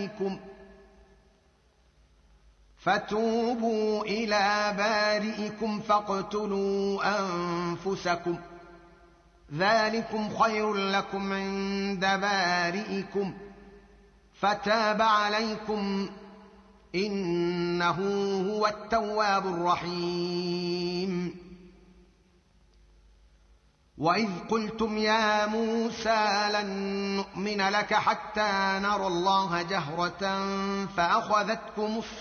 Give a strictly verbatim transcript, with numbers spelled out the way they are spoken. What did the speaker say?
بارئكم فتوبوا إلى بارئكم فاقتلوا أنفسكم ذلكم خير لكم عند بارئكم فتاب عليكم إنه هو التواب الرحيم. وإذ قلتم يا موسى لن نؤمن لك حتى نرى الله جهرة فأخذتكم الصيحة